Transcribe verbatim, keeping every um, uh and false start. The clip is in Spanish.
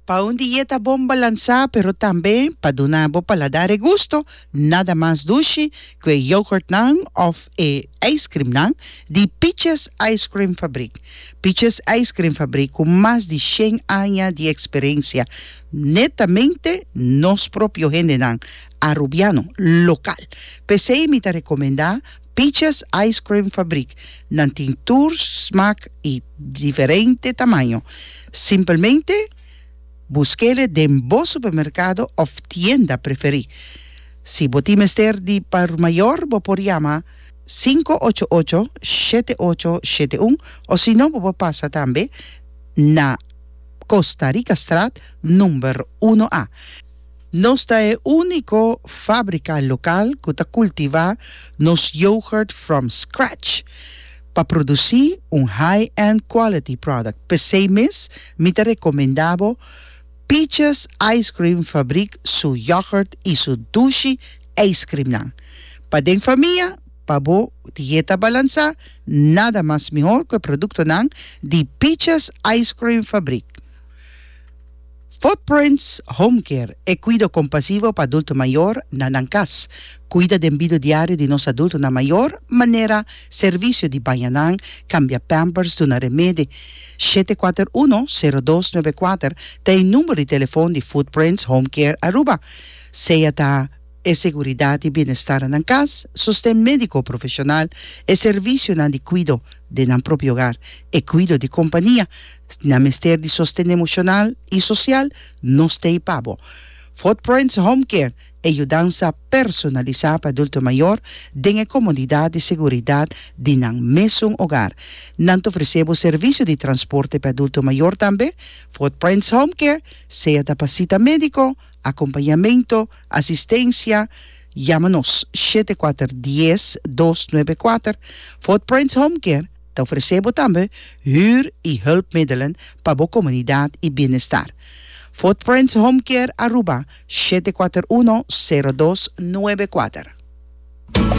Pa un dieta bom balança, pero também pa dunabo paladar e gusto, nada mais doce que yogurt nang of e ice cream nang de Peaches Ice Cream Fabric. Peaches Ice Cream Fabric com mais de cem anos de experiência, netamente nos próprios gente nang, arubiano, local. Pensei me te recomendar Peaches Ice Cream Fabric, nan tintur, smaak e diferente tamanho. Simplesmente busquele en vos supermercado o tienda preferí. Si voti mester di par mayor, vos por llama cinco ocho ocho, siete ocho siete uno o si no, vos pasa también na Costa Rica Strat número uno A. Nostra è unico fábrica local que ta cultiva nos yogurt from scratch para producir un high-end quality product. Per sei mes, mi te recomendavo Peaches Ice Cream Fabric su yogurt y su dulce ice cream nang. Pa den familia, pa bo dieta balanza, nada más mejor que producto nang di Peaches Ice Cream Fabric. Footprints Home Care e cuido compasivo para adulto mayor na nankas. Cuida del vida diario de nos adultos na mayor manera, servicio de bañanang, cambia pampers de una remede. siete cuatro uno, cero dos nueve cuatro, tem número de teléfono de Footprints Home Care Aruba. Sea ta e seguridad y bienestar en casa, sostén médico profesional e servicio na de cuido de nan propio hogar e cuido de compañía, na mester de sostén emocional y social, no stay pavo. Footprints Home Care, ayudanza personalizada para adulto mayor, den comodidad y seguridad de nan mesmo hogar. Nanto ofrecemos servicio de transporte para adulto mayor también. Footprints Home Care, sea da pasita médico, acompañamiento, asistencia, llámanos siete cuatro uno cero, dos nueve cuatro. Footprints Home Care, te ofrecemos también huur y hulpmiddelen para la comunidad y bienestar. Footprints Home Care Aruba siete cuatro uno, cero dos nueve cuatro.